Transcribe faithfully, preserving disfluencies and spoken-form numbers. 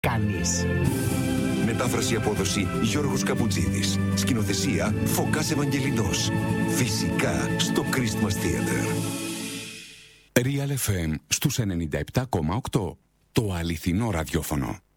κανείς. Μετάφραση απόδοση Γιώργος Καμπουτζίδης. Σκηνοθεσία Φωκάς Ευαγγελινός. Φυσικά στο Christmas Theater. Real εφ εμ στους ενενήντα επτά κόμμα οκτώ. Το αληθινό ραδιόφωνο.